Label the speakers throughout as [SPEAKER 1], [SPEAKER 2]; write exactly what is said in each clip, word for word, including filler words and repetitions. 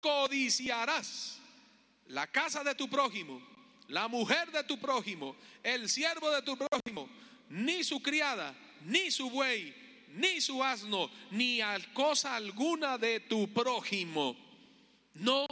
[SPEAKER 1] codiciarás la casa de tu prójimo, la mujer de tu prójimo, el siervo de tu prójimo, ni su criada, ni su buey, ni su asno, ni cosa alguna de tu prójimo. No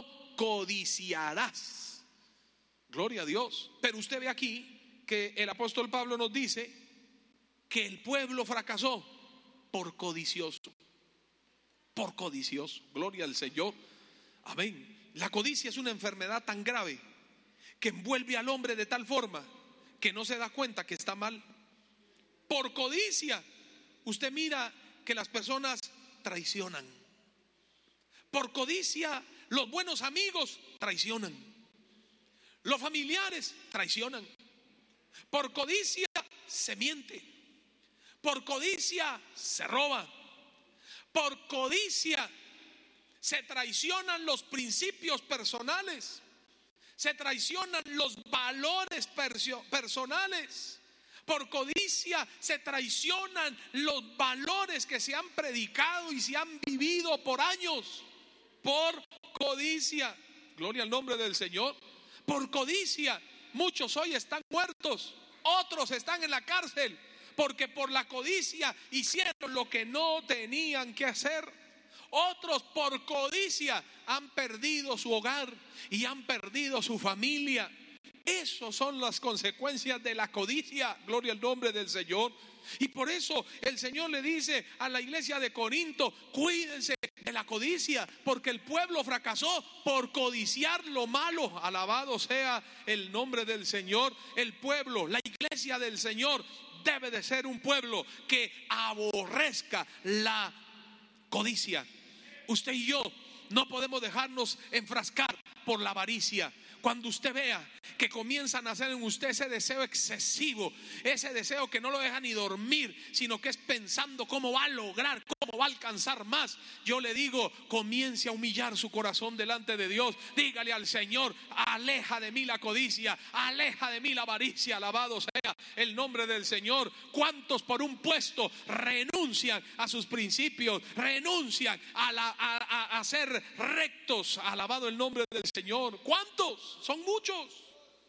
[SPEAKER 1] codiciarás. Gloria a Dios. Pero usted ve aquí que el apóstol Pablo nos dice que el pueblo fracasó por codicioso. Por codicioso. Gloria al Señor. Amén. La codicia es una enfermedad tan grave que envuelve al hombre de tal forma que no se da cuenta que está mal. Por codicia, usted mira que las personas traicionan. Por codicia, los buenos amigos traicionan. Los familiares traicionan. Por codicia se miente. Por codicia se roba. Por codicia se traicionan los principios personales. Se traicionan los valores personales. Por codicia se traicionan los valores que se han predicado y se han vivido por años. Por codicia, gloria al nombre del Señor. Por codicia, muchos hoy están muertos, otros están en la cárcel, porque por la codicia hicieron lo que no tenían que hacer. Otros por codicia han perdido su hogar y han perdido su familia. Esas son las consecuencias de la codicia, gloria al nombre del Señor. Y por eso el Señor le dice a la iglesia de Corinto: cuídense de la codicia, porque el pueblo fracasó por codiciar lo malo. Alabado sea el nombre del Señor. El pueblo, la iglesia del Señor, debe de ser un pueblo que aborrezca la codicia. Usted y yo no podemos dejarnos enfrascar por la avaricia. Cuando usted vea que comienzan a hacer en usted ese deseo excesivo, ese deseo que no lo deja ni dormir, sino que es pensando cómo va a lograr, cómo va a alcanzar más, yo le digo, comience a humillar su corazón delante de Dios. Dígale al Señor: aleja de mí la codicia, aleja de mí la avaricia. Alabado sea el nombre del Señor. ¿Cuántos por un puesto renuncian a sus principios, renuncian a, la, a, a, a ser rectos? Alabado el nombre del Señor. ¿Cuántos? Son muchos.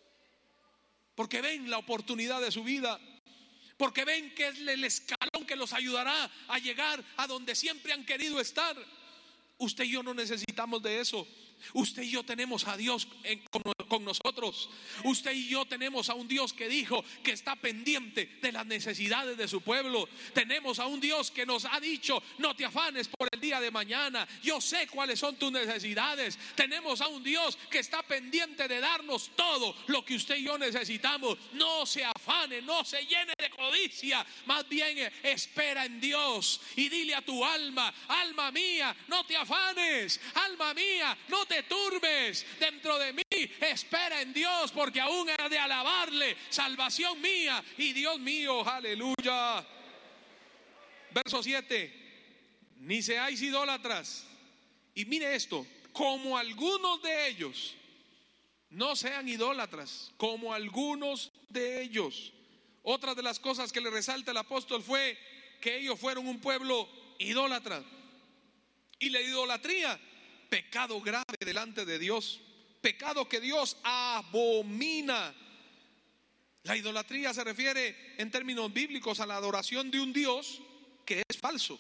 [SPEAKER 1] Porque ven la oportunidad de su vida, porque ven que es el escalón que los ayudará a llegar a donde siempre han querido estar. Usted y yo no necesitamos de eso. Usted y yo tenemos a Dios en, con, con nosotros. Usted y yo tenemos a un Dios que dijo que está pendiente de las necesidades de su pueblo. Tenemos a un Dios que nos ha dicho: no te afanes por el día de mañana, yo sé cuáles son tus necesidades. Tenemos a un Dios que está pendiente de darnos todo lo que usted y yo necesitamos. No se afane, no se llene de codicia, más bien espera en Dios y dile a tu alma: alma mía, no te afanes, alma mía, no te te turbes dentro de mí, espera en Dios, porque aún he de alabarle, salvación mía y Dios mío. Aleluya. Verso siete: ni seáis idólatras. Y mire esto: como algunos de ellos. No sean idólatras, como algunos de ellos. Otra de las cosas que le resalta el apóstol fue que ellos fueron un pueblo idólatra. Y la idolatría, pecado grave delante de Dios, pecado que Dios abomina. La idolatría se refiere en términos bíblicos a la adoración de un Dios que es falso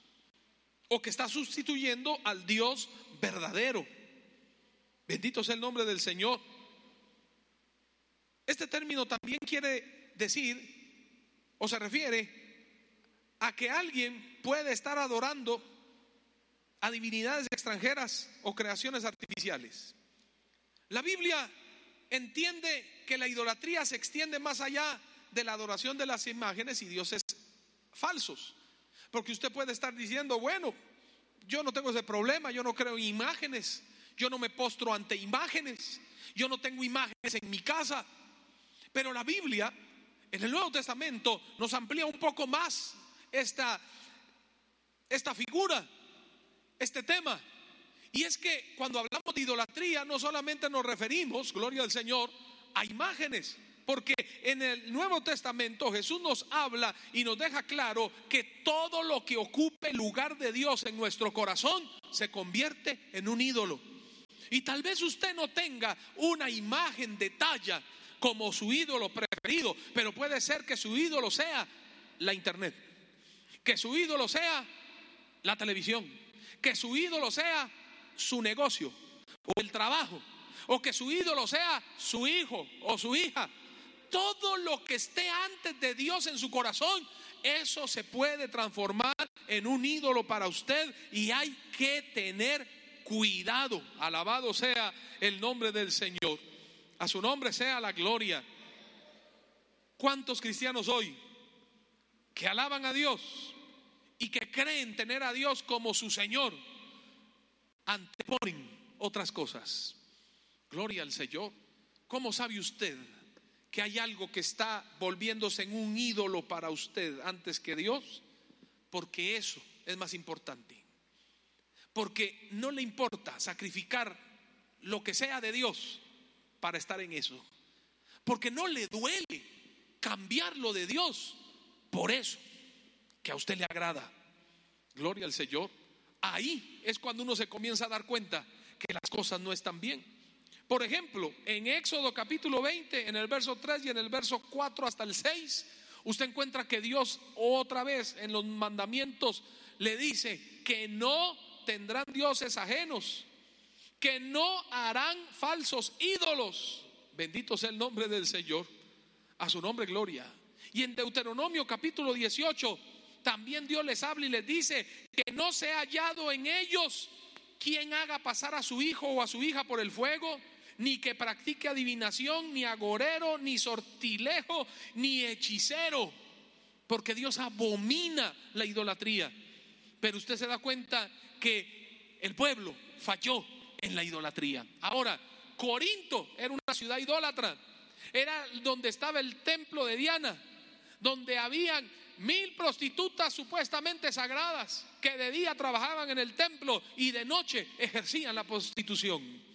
[SPEAKER 1] o que está sustituyendo al Dios verdadero. Bendito sea el nombre del Señor. Este término también quiere decir o se refiere a que alguien puede estar adorando a divinidades extranjeras o creaciones artificiales. La Biblia entiende que la idolatría se extiende más allá de la adoración de las imágenes y dioses falsos. Porque usted puede estar diciendo: bueno, yo no tengo ese problema, yo no creo en imágenes, yo no me postro ante imágenes, yo no tengo imágenes en mi casa. Pero la Biblia en el Nuevo Testamento nos amplía un poco más esta, esta figura, este tema. Y es que cuando hablamos de idolatría no solamente nos referimos, gloria al Señor, a imágenes, porque en el Nuevo Testamento Jesús nos habla y nos deja claro que todo lo que ocupe el lugar de Dios en nuestro corazón se convierte en un ídolo. Y tal vez usted no tenga una imagen de talla como su ídolo preferido, pero puede ser que su ídolo sea la internet, que su ídolo sea la televisión, que su ídolo sea su negocio o el trabajo, o que su ídolo sea su hijo o su hija. Todo lo que esté antes de Dios en su corazón, eso se puede transformar en un ídolo para usted, y hay que tener cuidado. Alabado sea el nombre del Señor. A su nombre sea la gloria. ¿Cuántos cristianos hoy que alaban a Dios y que creen tener a Dios como su Señor anteponen otras cosas? Gloria al Señor. ¿Cómo sabe usted que hay algo que está volviéndose en un ídolo para usted antes que Dios? Porque eso es más importante. Porque no le importa sacrificar lo que sea de Dios para estar en eso. Porque no le duele cambiar lo de Dios por eso que a usted le agrada. Gloria al Señor. Ahí es cuando uno se comienza a dar cuenta que las cosas no están bien. Por ejemplo, en Éxodo capítulo veinte, en el verso tres y en el verso cuatro hasta el seis, usted encuentra que Dios otra vez en los mandamientos le dice que no tendrán dioses ajenos, que no harán falsos ídolos. Bendito sea el nombre del Señor. A su nombre gloria. Y en Deuteronomio capítulo dieciocho también Dios les habla y les dice que no se ha hallado en ellos quien haga pasar a su hijo o a su hija por el fuego, ni que practique adivinación, ni agorero, ni sortilejo, ni hechicero, porque Dios abomina la idolatría. Pero usted se da cuenta que el pueblo falló en la idolatría. Ahora, Corinto era una ciudad idólatra, era donde estaba el templo de Diana, donde habían mil prostitutas supuestamente sagradas que de día trabajaban en el templo y de noche ejercían la prostitución.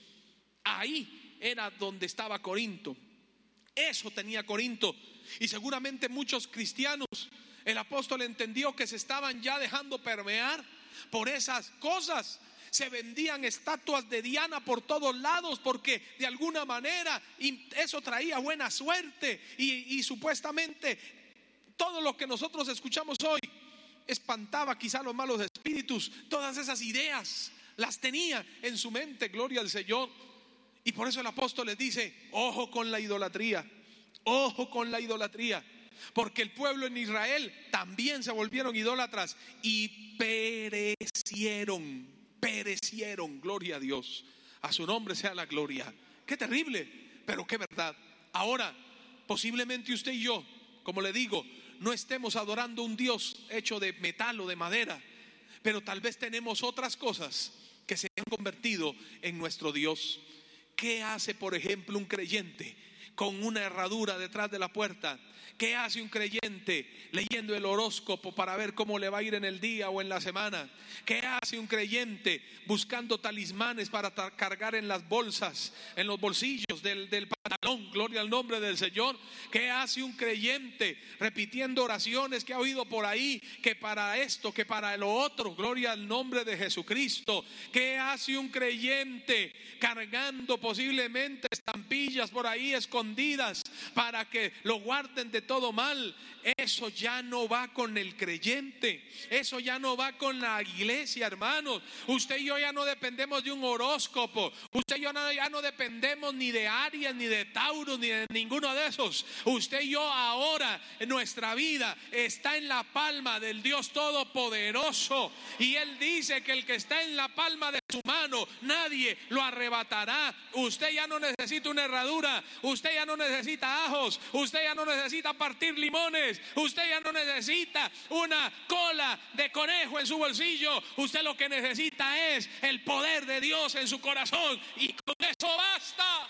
[SPEAKER 1] Ahí era donde estaba Corinto. Eso tenía Corinto. Y seguramente muchos cristianos, el apóstol entendió que se estaban ya dejando permear por esas cosas. Se vendían estatuas de Diana por todos lados porque de alguna manera eso traía buena suerte, y, y supuestamente todo lo que nosotros escuchamos hoy espantaba quizá los malos espíritus. Todas esas ideas las tenía en su mente, gloria al Señor. Y por eso el apóstol les dice: ojo con la idolatría, ojo con la idolatría, porque el pueblo en Israel también se volvieron idólatras y perecieron, perecieron, gloria a Dios. A su nombre sea la gloria. Qué terrible, pero qué verdad. Ahora, posiblemente usted y yo, como le digo, no estemos adorando un Dios hecho de metal o de madera, pero tal vez tenemos otras cosas que se han convertido en nuestro Dios. ¿Qué hace, por ejemplo, un creyente con una herradura detrás de la puerta? ¿Qué hace un creyente leyendo el horóscopo para ver cómo le va a ir en el día o en la semana? ¿Qué hace un creyente buscando talismanes para cargar en las bolsas, en los bolsillos del, del pantalón? Gloria al nombre del Señor. ¿Qué hace un creyente repitiendo oraciones que ha oído por ahí, que para esto, que para lo otro? Gloria al nombre de Jesucristo. ¿Qué hace un creyente cargando posiblemente estampillas por ahí escondidas para que lo guarden de todo mal? Eso ya no va con el creyente, eso ya no va con la iglesia, hermanos. Usted y yo ya no dependemos de un horóscopo, usted y yo ya no dependemos ni de Aries, ni de Tauro, ni de ninguno de esos. Usted y yo ahora, nuestra vida está en la palma del Dios Todopoderoso, y Él dice que el que está en la palma de su mano nadie lo arrebatará. Usted ya no necesita una herradura, usted ya no necesita ajos, usted ya no necesita partir limones, usted ya no necesita una cola de conejo en su bolsillo. Usted lo que necesita es el poder de Dios en su corazón, y con eso basta.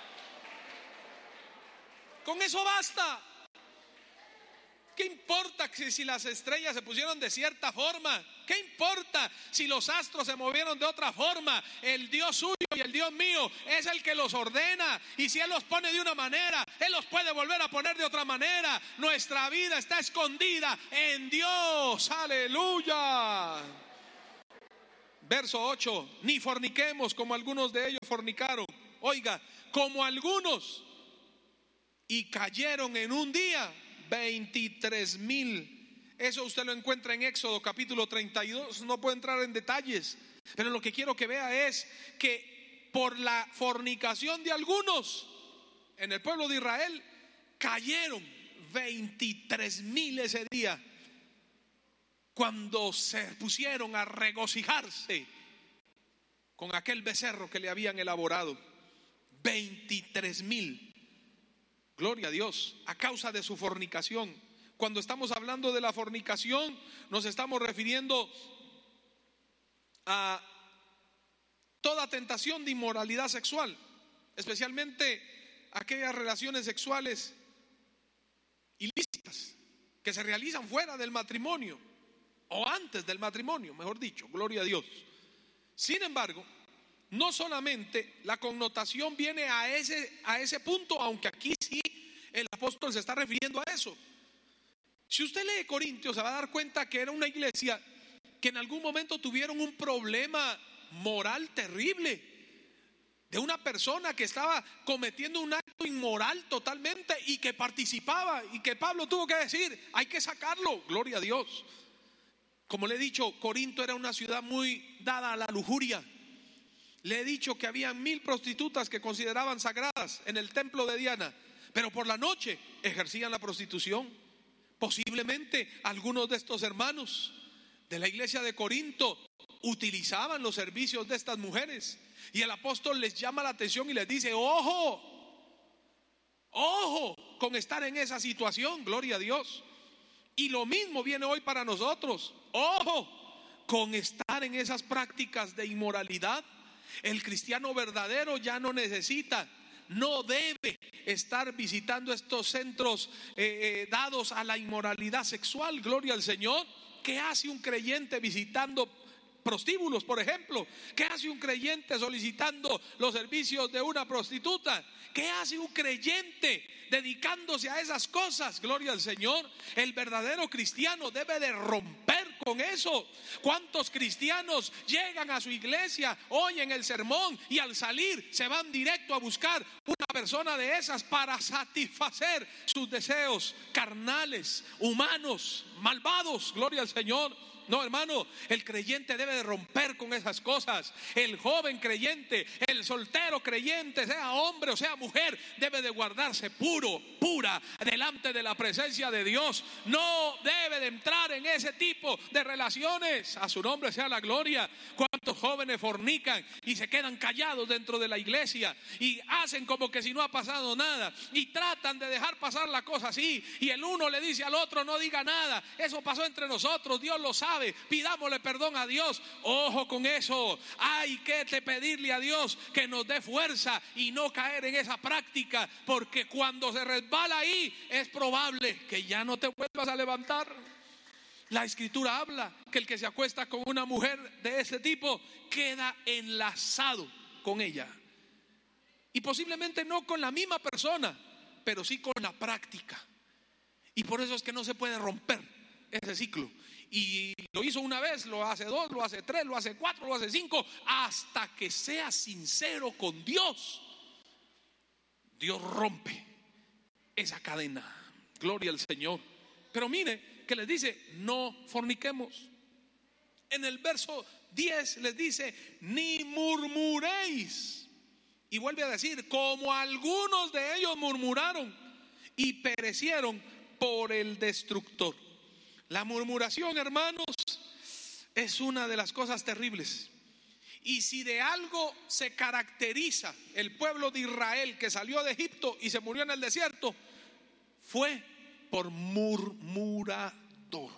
[SPEAKER 1] Con eso basta. ¿Qué importa si, si las estrellas se pusieron de cierta forma? ¿Qué importa si los astros se movieron de otra forma? El Dios suyo y el Dios mío es el que los ordena, y si Él los pone de una manera, Él los puede volver a poner de otra manera. Nuestra vida está escondida en Dios. Aleluya. Verso ocho, ni forniquemos como algunos de ellos fornicaron. Oiga, como algunos, y cayeron en un día veintitrés mil. Eso usted lo encuentra en Éxodo capítulo treinta y dos. No puedo entrar en detalles, pero lo que quiero que vea es que por la fornicación de algunos en el pueblo de Israel cayeron veintitrés mil ese día, cuando se pusieron a regocijarse con aquel becerro que le habían elaborado. Veintitrés mil. Gloria a Dios, a causa de su fornicación. Cuando estamos hablando de la fornicación, nos estamos refiriendo a toda tentación de inmoralidad sexual, especialmente aquellas relaciones sexuales ilícitas que se realizan fuera del matrimonio o antes del matrimonio, mejor dicho. Gloria a Dios. Sin embargo, no solamente la connotación viene a ese, a ese punto, aunque aquí sí el apóstol se está refiriendo a eso. Si usted lee Corintios, se va a dar cuenta que era una iglesia que en algún momento tuvieron un problema moral terrible, de una persona que estaba cometiendo un acto inmoral totalmente y que participaba, y que Pablo tuvo que decir: hay que sacarlo. Gloria a Dios. Como le he dicho, Corinto era una ciudad muy dada a la lujuria. Le he dicho que había mil prostitutas que consideraban sagradas en el templo de Diana, pero por la noche ejercían la prostitución. Posiblemente algunos de estos hermanos de la iglesia de Corinto utilizaban los servicios de estas mujeres, y el apóstol les llama la atención y les dice: ojo, ojo con estar en esa situación. Gloria a Dios. Y lo mismo viene hoy para nosotros. Ojo con estar en esas prácticas de inmoralidad. El cristiano verdadero ya no necesita, no debe estar visitando estos centros eh, eh, dados a la inmoralidad sexual. Gloria al Señor. ¿Qué hace un creyente visitando prostíbulos, por ejemplo? ¿Qué hace un creyente solicitando los servicios de una prostituta? ¿Qué hace un creyente dedicándose a esas cosas? Gloria al Señor. El verdadero cristiano debe de romper con eso. ¿Cuántos cristianos llegan a su iglesia, oyen el sermón y al salir se van directo a buscar una persona de esas para satisfacer sus deseos carnales, humanos, malvados? Gloria al Señor. No, hermano, el creyente debe de romper con esas cosas. El joven creyente, el soltero creyente, sea hombre o sea mujer, debe de guardarse puro, pura, delante de la presencia de Dios. No debe de entrar en ese tipo de relaciones. A su nombre sea la gloria. ¿Cuántos jóvenes fornican y se quedan callados dentro de la iglesia y hacen como que si no ha pasado nada, y tratan de dejar pasar la cosa así, y el uno le dice al otro: no diga nada, eso pasó entre nosotros, Dios lo sabe, pidámosle perdón a Dios? Ojo con eso. Hay que pedirle a Dios que nos dé fuerza y no caer en esa práctica, porque cuando se resbala ahí es probable que ya no te vuelvas a levantar. La escritura habla que el que se acuesta con una mujer de ese tipo queda enlazado con ella, y posiblemente no con la misma persona, pero sí con la práctica. Y por eso es que no se puede romper ese ciclo. Y lo hizo una vez, lo hace dos, lo hace tres, lo hace cuatro, lo hace cinco, hasta que sea sincero con Dios. Dios rompe esa cadena. Gloria al Señor. Pero mire que les dice: no forniquemos. En el verso diez les dice: ni murmuréis. Y vuelve a decir: como algunos de ellos murmuraron y perecieron por el destructor. La murmuración, hermanos, es una de las cosas terribles. Y si de algo se caracteriza el pueblo de Israel que salió de Egipto y se murió en el desierto, fue por murmurador.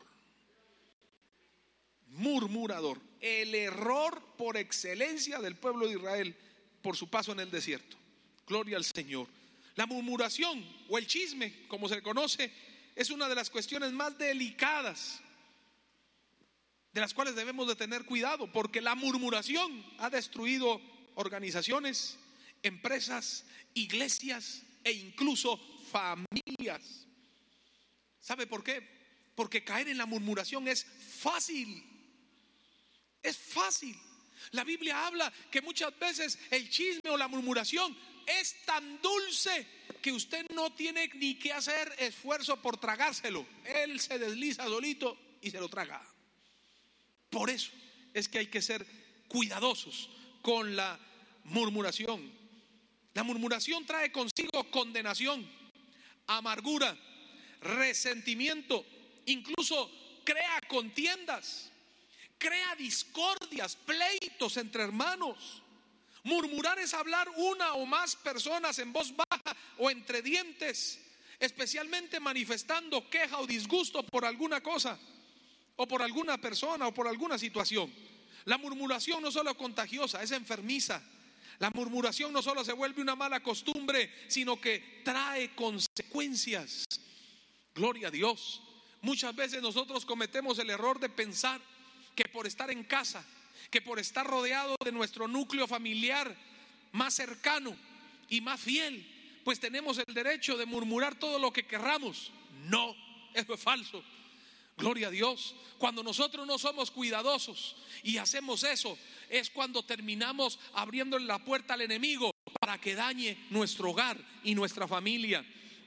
[SPEAKER 1] Murmurador. El error por excelencia del pueblo de Israel por su paso en el desierto. Gloria al Señor. La murmuración o el chisme, como se conoce, es una de las cuestiones más delicadas, de las cuales debemos de tener cuidado, porque la murmuración ha destruido organizaciones, empresas, iglesias e incluso familias. ¿Sabe por qué? Porque caer en la murmuración es fácil. Es fácil. La Biblia habla que muchas veces el chisme o la murmuración es tan dulce que usted no tiene ni que hacer esfuerzo por tragárselo. Él se desliza solito y se lo traga. Por eso es que hay que ser cuidadosos con la murmuración. La murmuración trae consigo condenación, amargura, resentimiento, incluso crea contiendas, crea discordias, pleitos entre hermanos. Murmurar es hablar una o más personas en voz baja o entre dientes, especialmente manifestando queja o disgusto por alguna cosa o por alguna persona o por alguna situación. La murmuración no solo es contagiosa, es enfermiza. La murmuración no solo se vuelve una mala costumbre, sino que trae consecuencias. Gloria a Dios. Muchas veces nosotros cometemos el error de pensar que por estar en casa, que por estar rodeado de nuestro núcleo familiar más cercano y más fiel, pues tenemos el derecho de murmurar todo lo que querramos. No, eso es falso. Gloria a Dios. Cuando nosotros no somos cuidadosos y hacemos eso, es cuando terminamos abriéndole la puerta al enemigo para que dañe nuestro hogar y nuestra familia.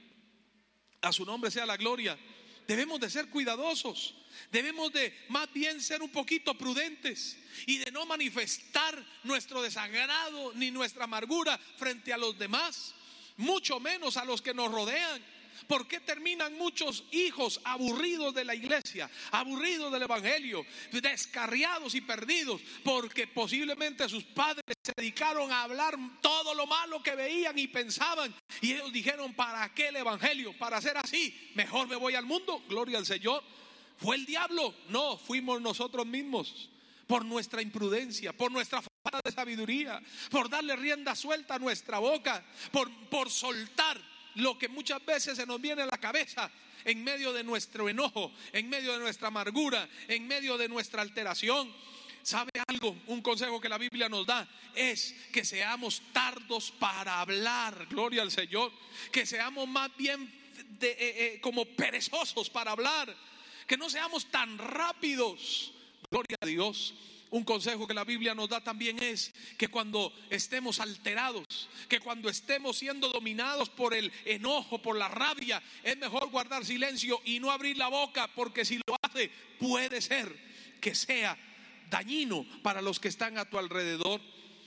[SPEAKER 1] A su nombre sea la gloria. Debemos de ser cuidadosos. Debemos de más bien ser un poquito prudentes y de no manifestar nuestro desagrado ni nuestra amargura frente a los demás, mucho menos a los que nos rodean. ¿Por qué terminan muchos hijos aburridos de la iglesia, aburridos del evangelio, descarriados y perdidos? Porque posiblemente sus padres se dedicaron a hablar todo lo malo que veían y pensaban, y ellos dijeron: ¿para qué el evangelio? Para ser así, mejor me voy al mundo. Gloria al Señor. ¿Fue el diablo? No, fuimos nosotros mismos, por nuestra imprudencia, por nuestra falta de sabiduría, por darle rienda suelta a nuestra boca, por, por soltar lo que muchas veces se nos viene a la cabeza en medio de nuestro enojo, en medio de nuestra amargura, en medio de nuestra alteración. ¿Sabe algo? Un consejo que la Biblia nos da es que seamos tardos para hablar. Gloria al Señor. Que seamos más bien de, eh, eh, como perezosos para hablar, que no seamos tan rápidos. Gloria a Dios. Un consejo que la Biblia nos da también es que cuando estemos alterados, que cuando estemos siendo dominados por el enojo, por la rabia, es mejor guardar silencio y no abrir la boca, porque si lo hace puede ser que sea dañino para los que están a tu alrededor.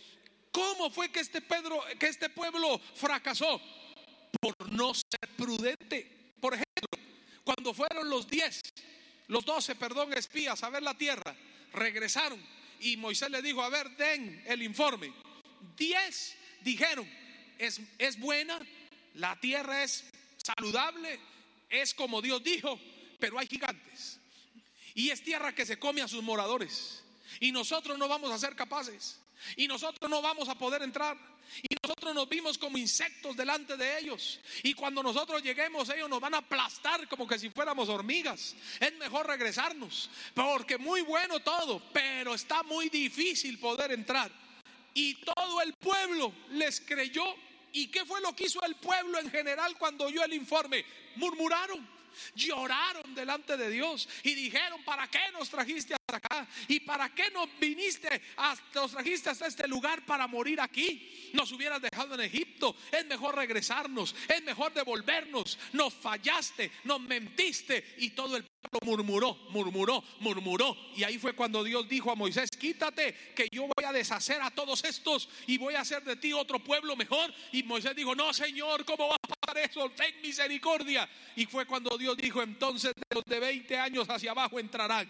[SPEAKER 1] ¿Cómo fue que este Pedro, que este pueblo fracasó? Por no ser prudente. Por ejemplo, cuando fueron los diez, los doce, perdón, espías a ver la tierra, regresaron y Moisés les dijo: a ver, den el informe. Diez dijeron: es, es buena, la tierra es saludable, es como Dios dijo, pero hay gigantes y es tierra que se come a sus moradores, y nosotros no vamos a ser capaces, y nosotros no vamos a poder entrar, y nosotros nos vimos como insectos delante de ellos, y cuando nosotros lleguemos ellos nos van a aplastar como que si fuéramos hormigas. Es mejor regresarnos, porque muy bueno todo, pero está muy difícil poder entrar. Y todo el pueblo les creyó. ¿Y qué fue lo que hizo el pueblo en general cuando oyó el informe? Murmuraron, lloraron delante de Dios y dijeron: ¿para qué nos trajiste hasta acá? ¿Y para qué nos viniste hasta, nos trajiste hasta este lugar para morir aquí? Nos hubieras dejado en Egipto. Es mejor regresarnos, es mejor devolvernos. Nos fallaste, nos mentiste. Y todo el pueblo murmuró, murmuró, murmuró. Y ahí fue cuando Dios dijo a Moisés: quítate, que yo voy a deshacer a todos estos y voy a hacer de ti otro pueblo mejor. Y Moisés dijo: no, Señor, ¿cómo va a pasar eso? Ten misericordia. Y fue cuando Dios dijo: entonces de los de veinte años hacia abajo entrarán.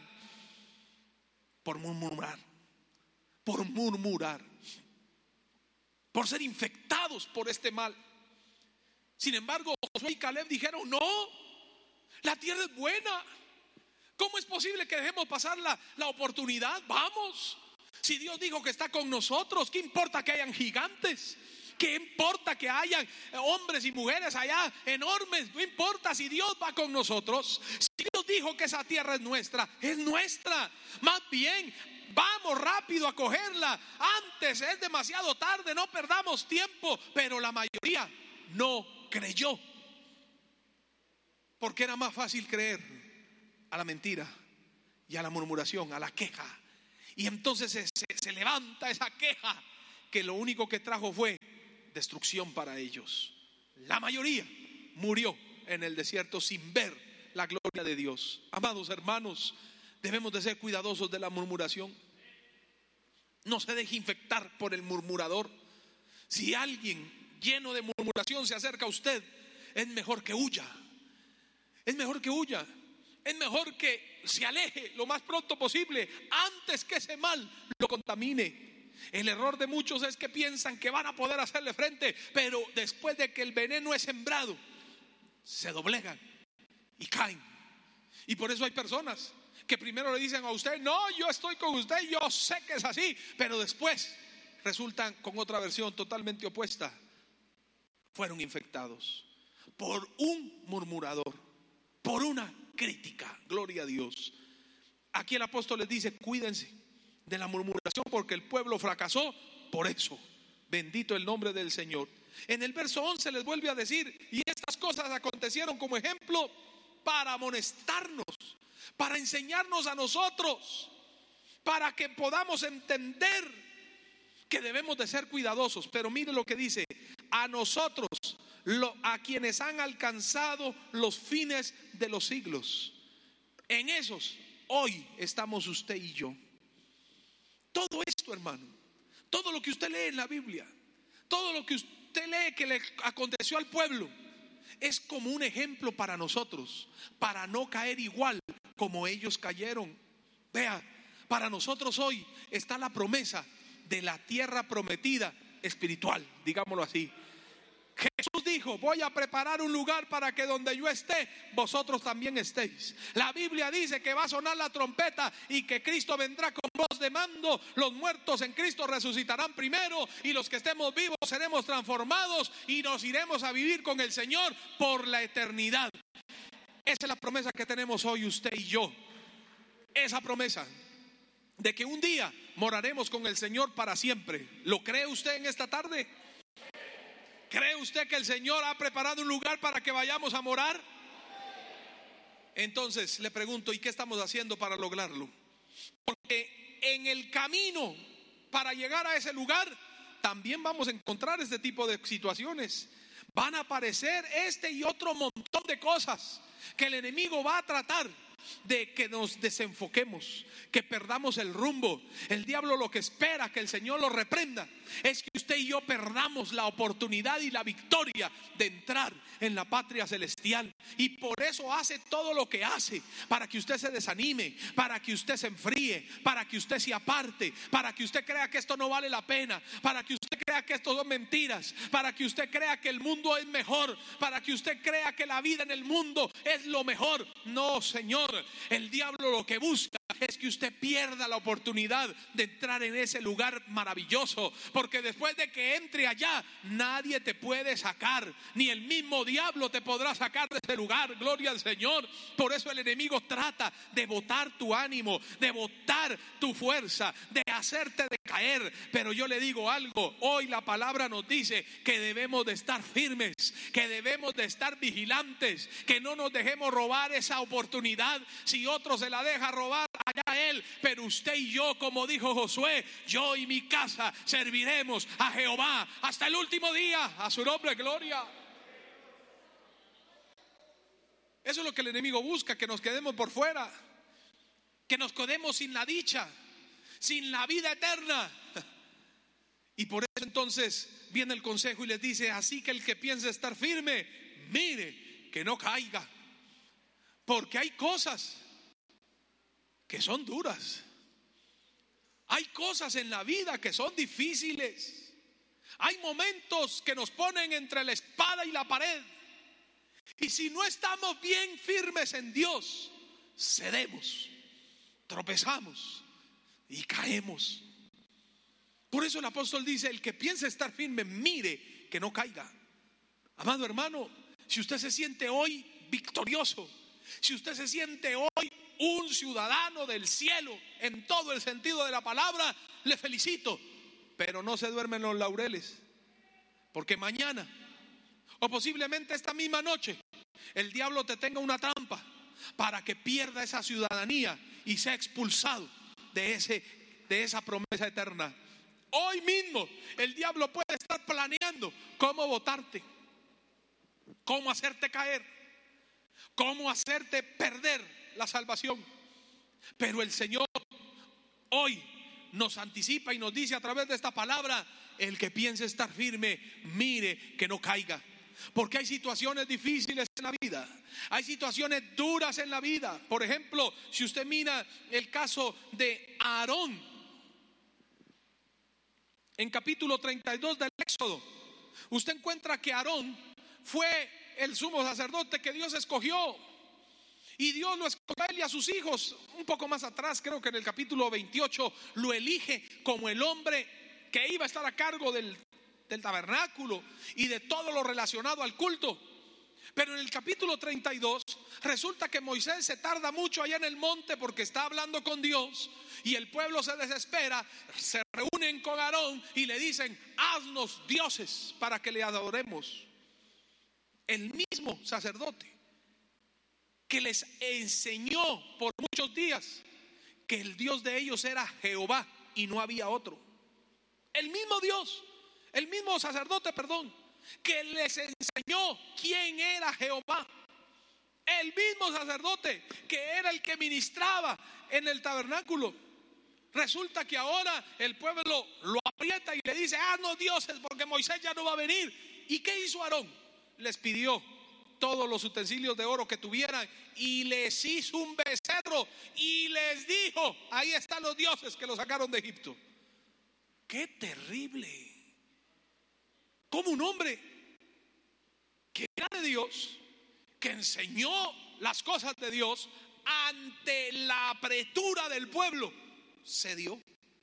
[SPEAKER 1] Por murmurar, por murmurar, por ser infectados por este mal. Sin embargo, Josué y Caleb dijeron: no, la tierra es buena. ¿Cómo es posible que dejemos pasar la, la oportunidad? Vamos. Si Dios dijo que está con nosotros, ¿qué importa que hayan gigantes? ¿Qué importa que hayan hombres y mujeres allá enormes? No importa, si Dios va con nosotros. Si Dios dijo que esa tierra es nuestra, es nuestra. Más bien, vamos rápido a cogerla. Antes es demasiado tarde, no perdamos tiempo. Pero la mayoría no creyó, porque era más fácil creer a la mentira y a la murmuración, a la queja Y entonces se, se, se levanta esa queja que lo único que trajo fue destrucción para ellos. La mayoría murió en el desierto sin ver la gloria de Dios. Amados hermanos, debemos de ser cuidadosos de la murmuración. No se deje infectar por el murmurador. Si alguien lleno de murmuración se acerca a usted, es mejor que huya. Es mejor que huya. Es mejor que se aleje lo más pronto posible antes que ese mal lo contamine. El error de muchos es que piensan que van a poder hacerle frente, pero después de que el veneno es sembrado, se doblegan y caen. Y por eso hay personas que primero le dicen a usted: no, yo estoy con usted, yo sé que es así, pero después resultan con otra versión totalmente opuesta. Fueron infectados por un murmurador, por una crítica. Gloria a Dios. Aquí el apóstol les dice: cuídense de la murmuración, porque el pueblo fracasó por eso. Bendito el nombre del Señor. En el verso once les vuelve a decir: y estas cosas acontecieron como ejemplo para amonestarnos, para enseñarnos a nosotros, para que podamos entender que debemos de ser cuidadosos. Pero mire lo que dice: a nosotros, lo, a quienes han alcanzado los fines de los siglos. En esos hoy estamos usted y yo. Todo esto, hermano, todo lo que usted lee en la Biblia, todo lo que usted lee que le aconteció al pueblo, es como un ejemplo para nosotros, para no caer igual como ellos cayeron. Vea, para nosotros hoy está la promesa de la tierra prometida espiritual, digámoslo así. Jesús dijo: voy a preparar un lugar para que donde yo esté, vosotros también estéis. La Biblia dice que va a sonar la trompeta y que Cristo vendrá con voz de mando. Los muertos en Cristo resucitarán primero, y los que estemos vivos seremos transformados y nos iremos a vivir con el Señor por la eternidad. Esa es la promesa que tenemos hoy usted y yo. Esa promesa de que un día moraremos con el Señor para siempre. ¿Lo cree usted en esta tarde? ¿Cree usted que el Señor ha preparado un lugar para que vayamos a morar? Entonces le pregunto: ¿y qué estamos haciendo para lograrlo? Porque en el camino para llegar a ese lugar también vamos a encontrar este tipo de situaciones. Van a aparecer este y otro montón de cosas que el enemigo va a tratar de que nos desenfoquemos, que perdamos el rumbo. El diablo lo que espera que el Señor lo reprenda es que usted y yo perdamos la oportunidad y la victoria de entrar en la patria celestial. Y por eso hace todo lo que hace, para que usted se desanime, para que usted se enfríe, para que usted se aparte, para que usted crea que esto no vale la pena, para que usted crea que esto son mentiras, para que usted crea que el mundo es mejor, para que usted crea que la vida en el mundo es lo mejor. No, Señor. El diablo lo que busca es que usted pierda la oportunidad de entrar en ese lugar maravilloso, porque después de que entre allá, nadie te puede sacar, ni el mismo diablo te podrá sacar de ese lugar. Gloria al Señor. Por eso el enemigo trata de botar tu ánimo, de botar tu fuerza, de hacerte decaer. Pero yo le digo algo: hoy la palabra nos dice que debemos de estar firmes, que debemos de estar vigilantes, que no nos dejemos robar esa oportunidad. Si otro se la deja robar, allá él, pero usted y yo, como dijo Josué: yo y mi casa serviremos a Jehová hasta el último día. A su nombre, gloria. Eso es lo que el enemigo busca, que nos quedemos por fuera, que nos quedemos sin la dicha, sin la vida eterna. Y por eso entonces viene el consejo y les dice: así que el que piense estar firme, mire que no caiga. Porque hay cosas que son duras. Hay cosas en la vida que son difíciles. Hay momentos que nos ponen entre la espada y la pared. Y si no estamos bien firmes en Dios, cedemos, tropezamos y caemos. Por eso el apóstol dice: el que piense estar firme, mire que no caiga. Amado hermano, si usted se siente hoy victorioso, si usted se siente hoy un ciudadano del cielo en todo el sentido de la palabra, le felicito. Pero no se duerme en los laureles, porque mañana, o posiblemente esta misma noche, el diablo te tenga una trampa para que pierda esa ciudadanía y sea expulsado de ese de esa promesa eterna. Hoy mismo el diablo puede estar planeando cómo botarte, cómo hacerte caer, cómo hacerte perder la salvación. Pero el Señor hoy nos anticipa y nos dice a través de esta palabra: el que piense estar firme, mire que no caiga. Porque hay situaciones difíciles en la vida, hay situaciones duras en la vida. Por ejemplo, si usted mira el caso de Aarón en capítulo treinta y dos del Éxodo, usted encuentra que Aarón fue el sumo sacerdote que Dios escogió. Y Dios lo escogió a él y a sus hijos. Un poco más atrás, creo que en el capítulo veintiocho, lo elige como el hombre que iba a estar a cargo del, del tabernáculo y de todo lo relacionado al culto. Pero en el capítulo treinta y dos resulta que Moisés se tarda mucho allá en el monte porque está hablando con Dios, y el pueblo se desespera. Se reúnen con Aarón y le dicen: haznos dioses para que le adoremos. El mismo sacerdote que les enseñó por muchos días que el Dios de ellos era Jehová y no había otro. El mismo Dios, el mismo sacerdote, perdón, que les enseñó quién era Jehová. El mismo sacerdote que era el que ministraba en el tabernáculo. Resulta que ahora el pueblo lo aprieta y le dice: haznos dioses porque Moisés ya no va a venir. ¿Y qué hizo Aarón? Les pidió todos los utensilios de oro que tuvieran y les hizo un becerro y les dijo: ahí están los dioses que los sacaron de Egipto. ¡Qué terrible! Como un hombre que era de Dios, que enseñó las cosas de Dios, ante la apretura del pueblo, se dio,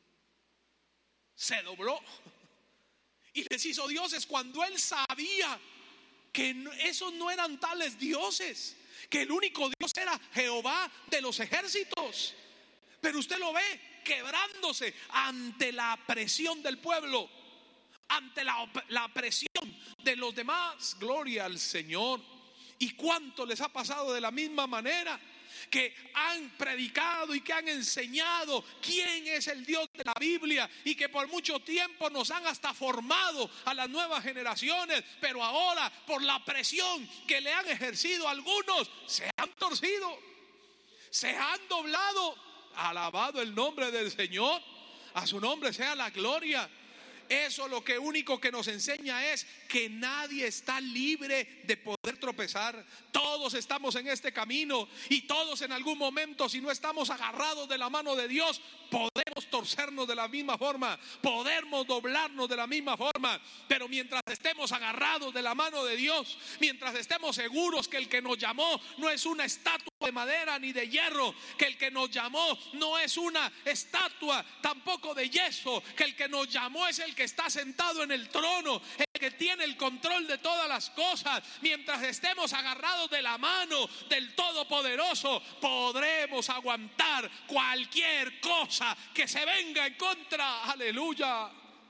[SPEAKER 1] se dobló y les hizo dioses cuando él sabía que esos no eran tales dioses, que el único Dios era Jehová de los ejércitos. Pero usted lo ve quebrándose ante la presión del pueblo, ante la, la presión de los demás. Gloria al Señor. ¿Y cuánto les ha pasado de la misma manera? Que han predicado y que han enseñado quién es el Dios de la Biblia, y que por mucho tiempo nos han hasta formado a las nuevas generaciones, pero ahora por la presión que le han ejercido algunos, se han torcido, se han doblado. Alabado el nombre del Señor, a su nombre sea la gloria. Eso lo que único que nos enseña es que nadie está libre de poder tropezar. Todos estamos en este camino y todos en algún momento, si no estamos agarrados de la mano de Dios, podemos torcernos de la misma forma, podemos doblarnos de la misma forma. Pero mientras estemos agarrados de la mano de Dios, mientras estemos seguros que el que nos llamó no es una estatua de madera ni de hierro, que el que nos llamó no es una estatua tampoco de yeso, que el que nos llamó es el que está sentado en el trono, el que tiene el control de todas las cosas. Mientras estemos agarrados de la mano del Todopoderoso, podremos aguantar cualquier cosa que se venga en contra. Aleluya.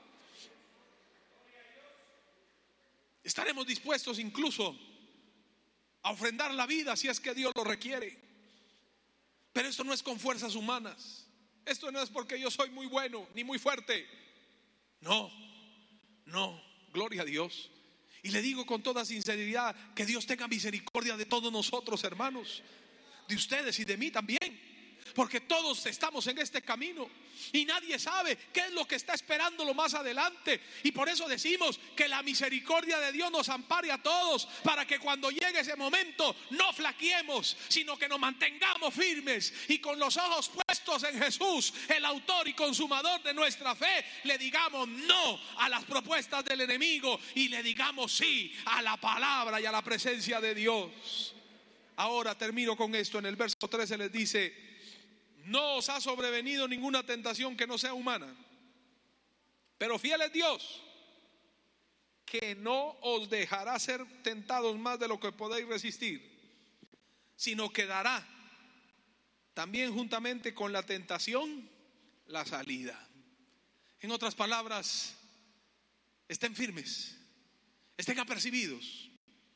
[SPEAKER 1] Estaremos dispuestos incluso a ofrendar la vida si es que Dios lo requiere. Pero esto no es con fuerzas humanas. Esto no es porque yo soy muy bueno ni muy fuerte. No, no, gloria a Dios. Y le digo con toda sinceridad que Dios tenga misericordia de todos nosotros, hermanos, de ustedes y de mí también, porque todos estamos en este camino y nadie sabe qué es lo que está esperándolo más adelante. Y por eso decimos que la misericordia de Dios nos ampare a todos, para que cuando llegue ese momento no flaqueemos, sino que nos mantengamos firmes y con los ojos puestos en Jesús, el autor y consumador de nuestra fe, le digamos no a las propuestas del enemigo y le digamos sí a la palabra y a la presencia de Dios. Ahora termino con esto. En el verso trece les dice: no os ha sobrevenido ninguna tentación que no sea humana, pero fiel es Dios, que no os dejará ser tentados más de lo que podéis resistir, sino que dará también juntamente con la tentación la salida. En otras palabras, estén firmes, estén apercibidos,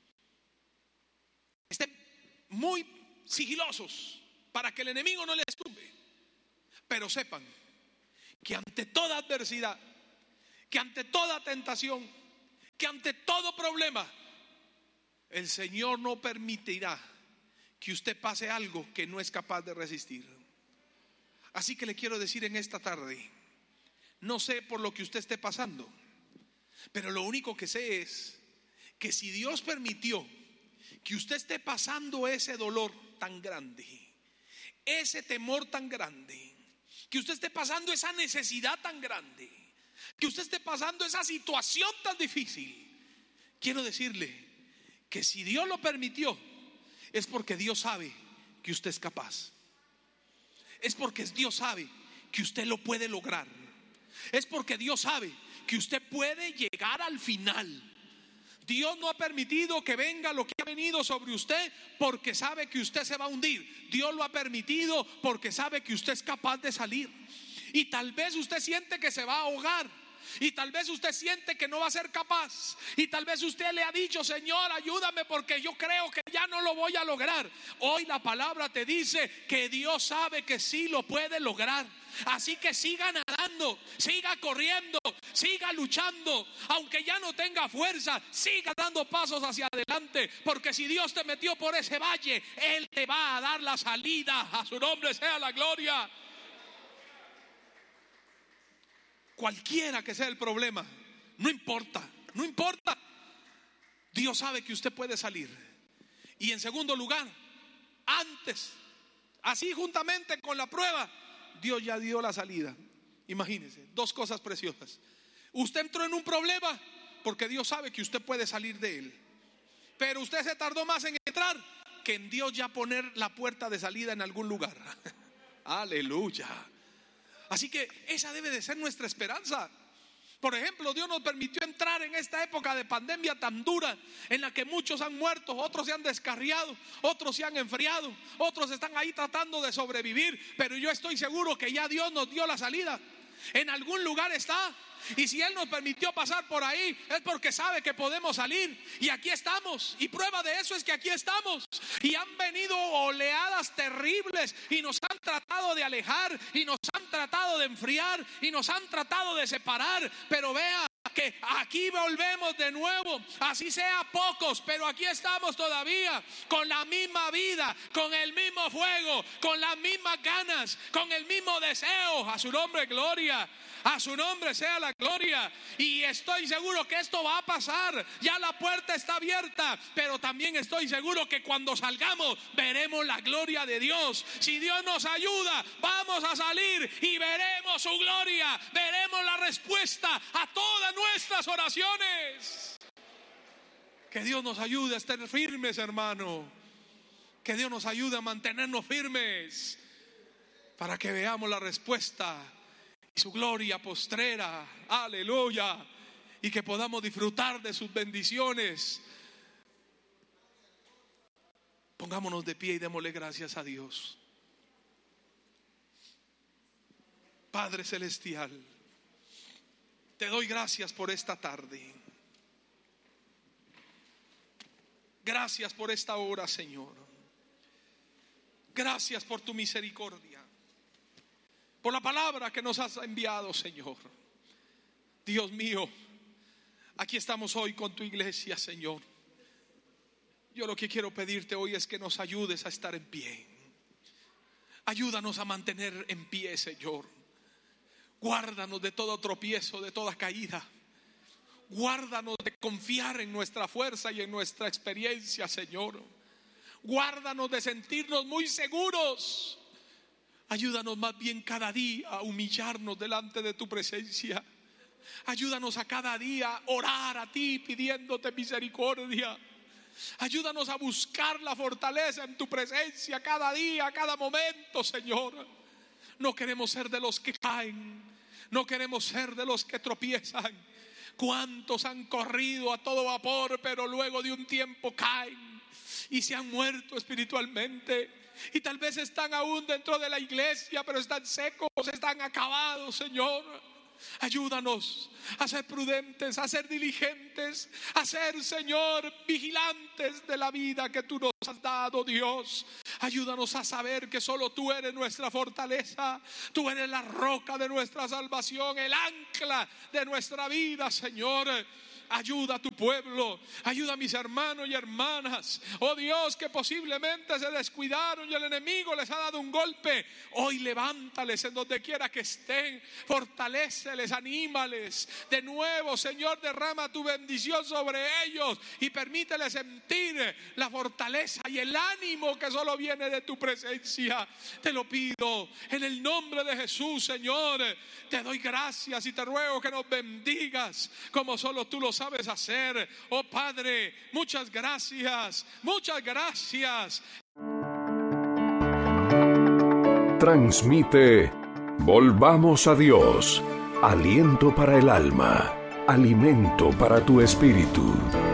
[SPEAKER 1] estén muy sigilosos para que el enemigo no les tumbe. Pero sepan que ante toda adversidad, que ante toda tentación, que ante todo problema, el Señor no permitirá que usted pase algo que no es capaz de resistir. Así que le quiero decir en esta tarde, no sé por lo que usted esté pasando, pero lo único que sé es que si Dios permitió que usted esté pasando ese dolor tan grande, ese temor tan grande, que usted esté pasando esa necesidad tan grande, que usted esté pasando esa situación tan difícil, quiero decirle que si Dios lo permitió, es porque Dios sabe que usted es capaz. Es porque Dios sabe que usted lo puede lograr. Es porque Dios sabe que usted puede llegar al final. Dios no ha permitido que venga lo que ha venido sobre usted porque sabe que usted se va a hundir. Dios lo ha permitido porque sabe que usted es capaz de salir. Y tal vez usted siente que se va a ahogar. Y tal vez usted siente que no va a ser capaz. Y tal vez usted le ha dicho: Señor, ayúdame porque yo creo que ya no lo voy a lograr. Hoy la palabra te dice que Dios sabe que sí lo puede lograr. Así que siga nadando, siga corriendo, siga luchando. Aunque ya no tenga fuerza, siga dando pasos hacia adelante. Porque si Dios te metió por ese valle, Él te va a dar la salida. A su nombre sea la gloria. Cualquiera que sea el problema, no importa, no importa. Dios sabe que usted puede salir. Y en segundo lugar, antes, así juntamente con la prueba, Dios ya dio la salida. Imagínense, dos cosas preciosas. Usted entró en un problema porque Dios sabe que usted puede salir de él. Pero usted se tardó más en entrar que en Dios ya poner la puerta de salida en algún lugar. Aleluya. Así que esa debe de ser nuestra esperanza. Por ejemplo, Dios nos permitió entrar en esta época de pandemia tan dura, en la que muchos han muerto, otros se han descarriado, otros se han enfriado, otros están ahí tratando de sobrevivir. Pero yo estoy seguro que ya Dios nos dio la salida. En algún lugar está. Y si Él nos permitió pasar por ahí, es porque sabe que podemos salir. Y aquí estamos. Y prueba de eso es que aquí estamos. Y han venido oleadas terribles y nos han tratado de alejar, y nos han tratado de enfriar, y nos han tratado de separar. Pero vea que aquí volvemos de nuevo, así sea pocos, pero aquí estamos todavía, con la misma vida, con el mismo fuego, con las mismas ganas, con el mismo deseo. A su nombre gloria, a su nombre sea la gloria. Y estoy seguro que esto va a pasar. Ya la puerta está abierta, pero también estoy seguro que cuando salgamos veremos la gloria de Dios. Si Dios nos ayuda, vamos a salir y veremos su gloria, veremos la respuesta a todas nuestras oraciones. Que Dios nos ayude a estar firmes, hermano. Que Dios nos ayude a mantenernos firmes para que veamos la respuesta y su gloria postrera. Aleluya. Y que podamos disfrutar de sus bendiciones. Pongámonos de pie y démosle gracias a Dios. Padre celestial, te doy gracias por esta tarde. Gracias por esta hora, Señor. Gracias por tu misericordia, por la palabra que nos has enviado, Señor. Dios mío, aquí estamos hoy con tu iglesia, Señor. Yo lo que quiero pedirte hoy es que nos ayudes a estar en pie. Ayúdanos a mantener en pie, Señor. Guárdanos de todo tropiezo, de toda caída. Guárdanos de confiar en nuestra fuerza y en nuestra experiencia, Señor. Guárdanos de sentirnos muy seguros. Ayúdanos más bien cada día a humillarnos delante de tu presencia. Ayúdanos a cada día orar a ti pidiéndote misericordia. Ayúdanos a buscar la fortaleza en tu presencia cada día, cada momento, Señor. No queremos ser de los que caen, no queremos ser de los que tropiezan. ¿Cuántos han corrido a todo vapor, pero luego de un tiempo caen y se han muerto espiritualmente? Y tal vez están aún dentro de la iglesia, pero están secos, están acabados, Señor. Ayúdanos a ser prudentes, a ser diligentes, a ser, Señor, vigilantes de la vida que tú nos has dado, Dios. Ayúdanos a saber que solo tú eres nuestra fortaleza, tú eres la roca de nuestra salvación, el ancla de nuestra vida, Señor. Ayuda a tu pueblo, ayuda a mis hermanos y hermanas, oh Dios, que posiblemente se descuidaron y el enemigo les ha dado un golpe. Hoy levántales en donde quiera que estén, fortaléceles, anímales. De nuevo, Señor, derrama tu bendición sobre ellos y permíteles sentir la fortaleza y el ánimo que solo viene de tu presencia. Te lo pido en el nombre de Jesús, Señor. Te doy gracias y te ruego que nos bendigas como solo tú lo sabes hacer. Oh Padre, muchas gracias, muchas gracias.
[SPEAKER 2] Transmite Volvamos a Dios, aliento para el alma, alimento para tu espíritu.